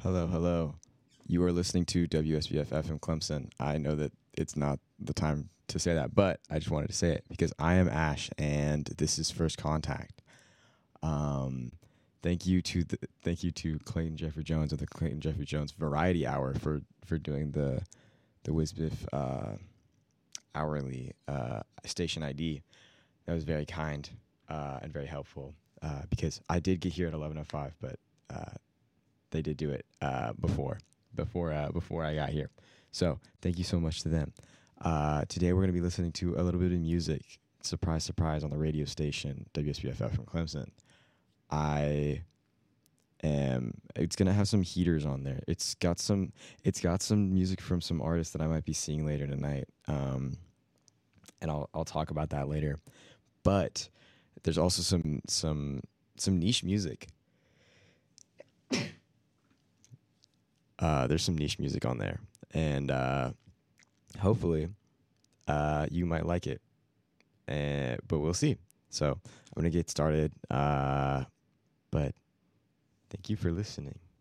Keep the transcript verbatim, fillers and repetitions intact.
Hello, hello. You are listening to W S B F F M Clemson. I know that it's not the time to say that, but I just wanted to say it because I am Ash, and this is First Contact. Um, thank you to the, thank you to Clayton Jeffrey Jones of the Clayton Jeffrey Jones Variety Hour for for doing the the WisBiff uh, hourly uh, station I D. That was very kind uh, and very helpful uh, because I did get here at eleven oh five, but uh, they did do it uh, before before uh, before I got here. So thank you so much to them. Uh, today we're going to be listening to a little bit of music. Surprise, surprise, on the radio station W S B F F from Clemson. I am. It's going to have some heaters on there. It's got some. It's got some music from some artists that I might be seeing later tonight. Um, and I'll I'll talk about that later. But there's also some some some niche music. Uh, there's some niche music on there, and uh, hopefully uh, you might like it. Uh, but we'll see. So I'm gonna get started. Uh, but thank you for listening.